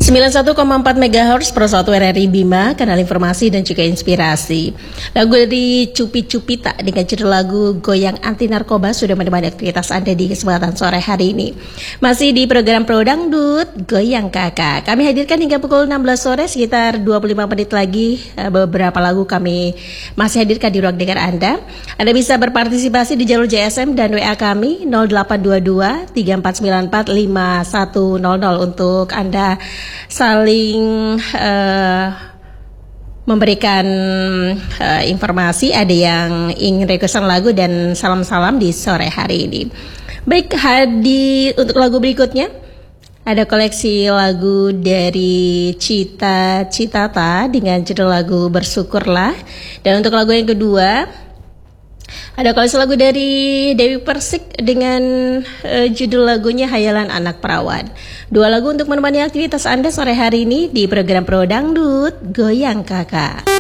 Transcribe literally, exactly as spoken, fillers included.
sembilan puluh satu koma empat megahertz Pro satu R R I Bima, kanal informasi dan juga inspirasi. Lagu dari Cupi Cupita dengan judul lagu Goyang Anti Narkoba sudah menemani aktivitas Anda di kesempatan sore hari ini. Masih di program Pro Dangdut Goyang Kakak. Kami hadirkan hingga pukul enam belas sore, sekitar dua puluh lima menit lagi. Beberapa lagu kami masih hadirkan di ruang dengar Anda. Anda bisa berpartisipasi di jalur J S M dan W A kami nol delapan dua dua tiga empat sembilan empat lima satu nol nol untuk Anda saling uh, memberikan uh, informasi. Ada yang ingin requestan lagu dan salam-salam di sore hari ini. Baik, Hadi, untuk lagu berikutnya ada koleksi lagu dari Cita Citata dengan judul lagu Bersyukurlah. Dan untuk lagu yang kedua ada koleksi lagu dari Dewi Persik dengan uh, judul lagunya Hayalan Anak Perawan. Dua lagu untuk menemani aktivitas Anda sore hari ini di program Pro Dangdut Goyang Kakak.